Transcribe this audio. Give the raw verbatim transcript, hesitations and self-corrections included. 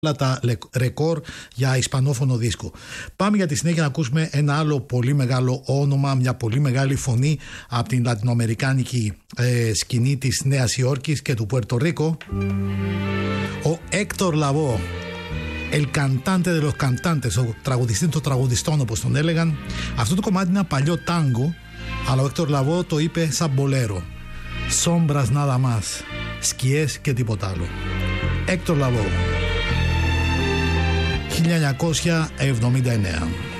τα ρεκόρ για ισπανόφωνο δίσκο. Πάμε για τη συνέχεια να ακούσουμε ένα άλλο πολύ μεγάλο όνομα, μια πολύ μεγάλη φωνή από την λατινοαμερικάνικη ε, σκηνή της Νέας Υόρκης και του Πουέρτο Ρίκο, ο Έκτορ Λαβό, el cantante de los cantantes, ο τραγουδιστής των τραγουδιστών όπως τον έλεγαν. Αυτό το κομμάτι είναι ένα παλιό τάγκο, αλλά ο Έκτορ Λαβό το είπε σαν μπολέρο. Sombras nada más, σκιές και τίποτα άλλο. Έκτορ Λαβό, χίλια εννιακόσια εβδομήντα εννέα.